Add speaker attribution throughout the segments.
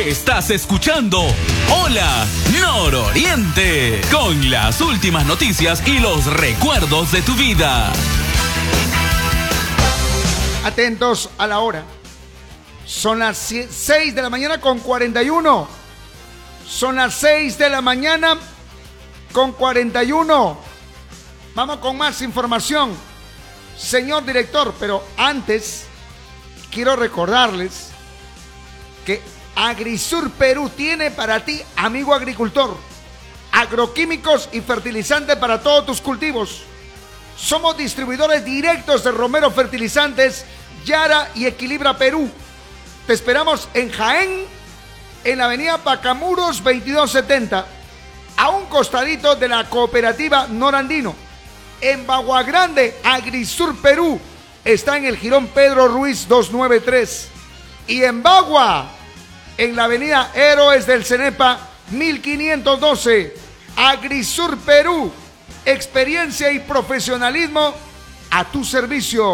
Speaker 1: Estás escuchando Hola Nororiente, con las últimas noticias y los recuerdos de tu vida.
Speaker 2: Atentos a la hora. Son las 6 de la mañana con 41. Son las 6 de la mañana con 41. Vamos con más información, señor director, pero antes quiero recordarles que Agrisur Perú tiene para ti, amigo agricultor, agroquímicos y fertilizantes para todos tus cultivos. Somos distribuidores directos de Romero Fertilizantes, Yara y Equilibra Perú. Te esperamos en Jaén, en la avenida Pacamuros 2270, a un costadito de la cooperativa Norandino. En Baguagrande, Agrisur Perú está en el jirón Pedro Ruiz 293. Y en Bagua, en la avenida Héroes del Cenepa 1512, Agrisur Perú, experiencia y profesionalismo a tu servicio.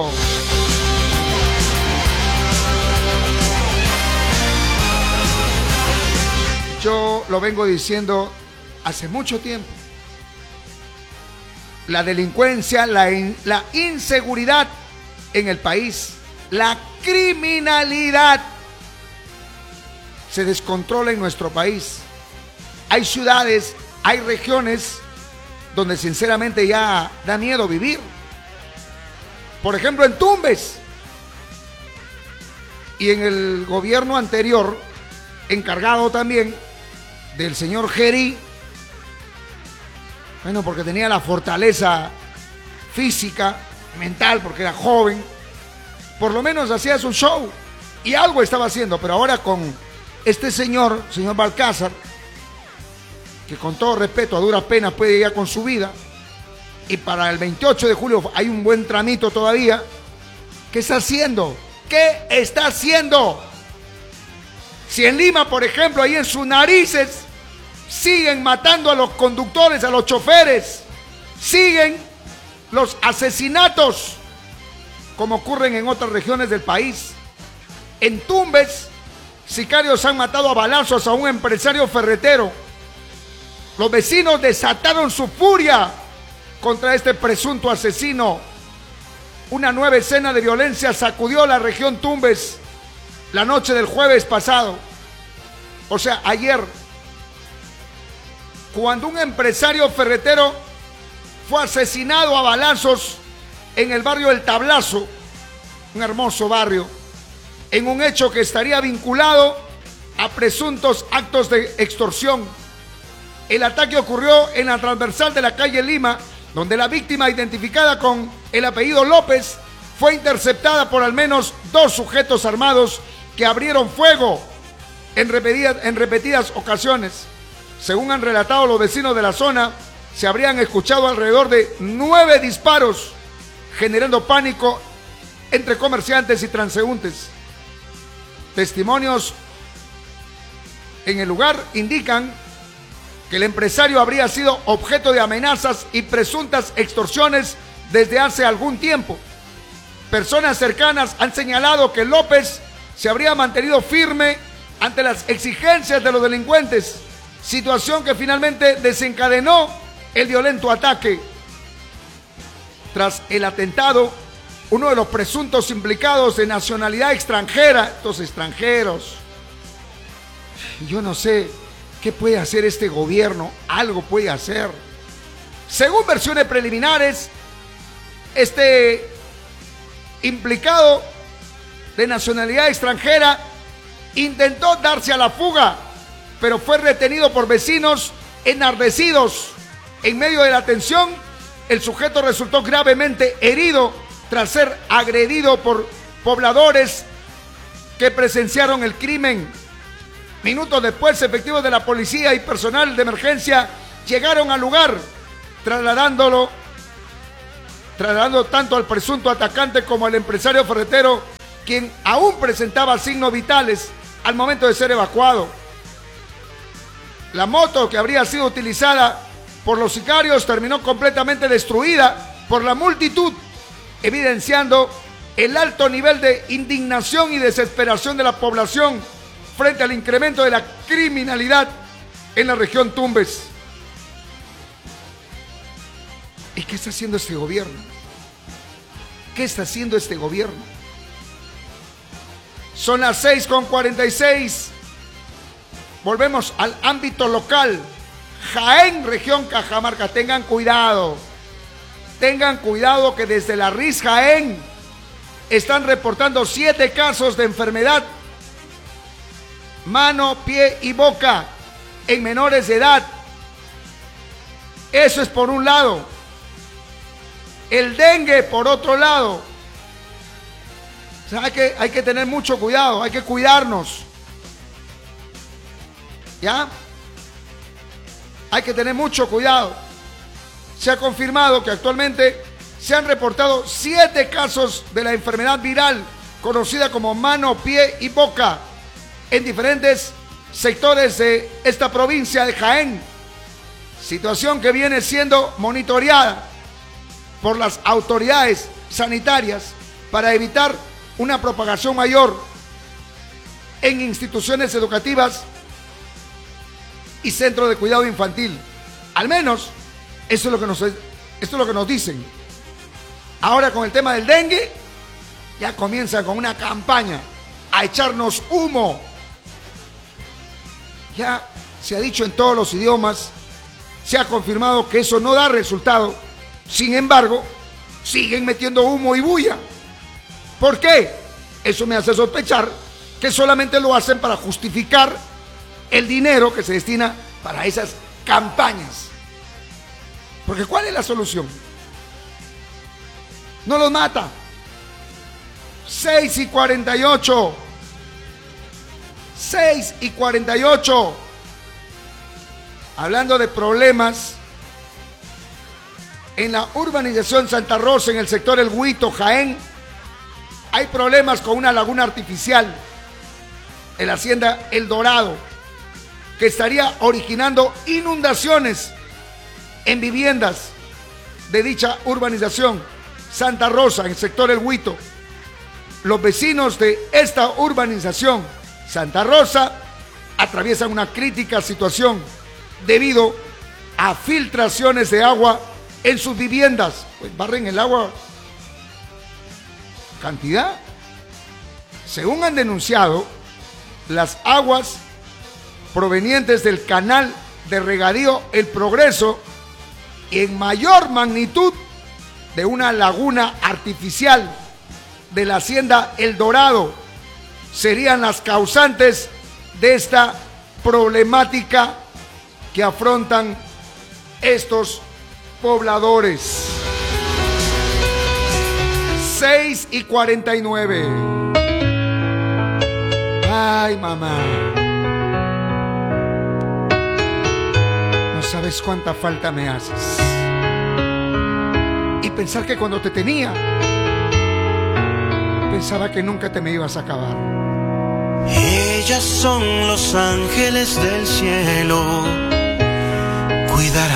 Speaker 2: Yo lo vengo diciendo hace mucho tiempo. La delincuencia, la inseguridad en el país, la criminalidad se descontrola en nuestro país. Hay ciudades, hay regiones donde sinceramente ya da miedo vivir. Por ejemplo, en Tumbes. Y en el gobierno anterior, encargado también del señor Geri, bueno, porque tenía la fortaleza física, mental, porque era joven, por lo menos hacía su show y algo estaba haciendo. Pero ahora con este señor Balcázar, que con todo respeto a duras penas puede ir con su vida, y para el 28 de julio hay un buen tramito todavía, ¿qué está haciendo? ¿Qué está haciendo? Si en Lima, por ejemplo, ahí en sus narices siguen matando a los conductores, a los choferes, siguen los asesinatos, como ocurren en otras regiones del país. En Tumbes, sicarios han matado a balazos a un empresario ferretero. Los vecinos desataron su furia contra este presunto asesino. Una nueva escena de violencia sacudió la región Tumbes la noche del jueves pasado. O sea, ayer, cuando un empresario ferretero fue asesinado a balazos en el barrio El Tablazo, un hermoso barrio, en un hecho que estaría vinculado a presuntos actos de extorsión. El ataque ocurrió en la transversal de la calle Lima, donde la víctima, identificada con el apellido López, fue interceptada por al menos 2 sujetos armados que abrieron fuego en repetidas ocasiones. Según han relatado los vecinos de la zona, se habrían escuchado alrededor de 9 disparos, generando pánico entre comerciantes y transeúntes. Testimonios en el lugar indican que el empresario habría sido objeto de amenazas y presuntas extorsiones desde hace algún tiempo. Personas cercanas han señalado que López se habría mantenido firme ante las exigencias de los delincuentes, situación que finalmente desencadenó el violento ataque. Tras el atentado, uno de los presuntos implicados de nacionalidad extranjera, estos extranjeros, yo no sé qué puede hacer este gobierno, algo puede hacer. Según versiones preliminares, este implicado de nacionalidad extranjera intentó darse a la fuga, pero fue retenido por vecinos enardecidos. En medio de la tensión, el sujeto resultó gravemente herido tras ser agredido por pobladores que presenciaron el crimen. Minutos después, efectivos de la policía y personal de emergencia llegaron al lugar, trasladando tanto al presunto atacante como al empresario ferretero, quien aún presentaba signos vitales al momento de ser evacuado. La moto que habría sido utilizada por los sicarios terminó completamente destruida por la multitud, evidenciando el alto nivel de indignación y desesperación de la población frente al incremento de la criminalidad en la región Tumbes. ¿Y qué está haciendo este gobierno? ¿Qué está haciendo este gobierno? Son las 6:46. Volvemos al ámbito local. Jaén, región Cajamarca. Tengan cuidado que desde la RIS Jaén están reportando 7 casos de enfermedad mano, pie y boca en menores de edad. Eso es por un lado. El dengue por otro lado. O sea, hay que tener mucho cuidado, hay que cuidarnos. ¿Ya? Hay que tener mucho cuidado. Se ha confirmado que actualmente se han reportado 7 casos de la enfermedad viral conocida como mano, pie y boca en diferentes sectores de esta provincia de Jaén. Situación que viene siendo monitoreada por las autoridades sanitarias para evitar una propagación mayor en instituciones educativas y centros de cuidado infantil. Al menos esto es lo que nos dicen. Ahora con el tema del dengue, ya comienza con una campaña a echarnos humo. Ya se ha dicho en todos los idiomas, se ha confirmado que eso no da resultado. Sin embargo, siguen metiendo humo y bulla. ¿Por qué? Eso me hace sospechar que solamente lo hacen para justificar el dinero que se destina para esas campañas. Porque ¿cuál es la solución? No los mata. 6:48. 6:48. Hablando de problemas en la urbanización Santa Rosa, en el sector El Huito, Jaén, hay problemas con una laguna artificial en la hacienda El Dorado, que estaría originando inundaciones en viviendas de dicha urbanización Santa Rosa, en el sector El Huito. Los vecinos de esta urbanización Santa Rosa atraviesan una crítica situación debido a filtraciones de agua en sus viviendas. Pues barren el agua cantidad. Según han denunciado, las aguas provenientes del canal de regadío El Progreso, en mayor magnitud de una laguna artificial de la hacienda El Dorado, serían las causantes de esta problemática que afrontan estos pobladores. 6:49. Ay, mamá. No sabes cuánta falta me haces. Y pensar que cuando te tenía, pensaba que nunca te me ibas a acabar.
Speaker 3: Ellas son los ángeles del cielo, cuidarán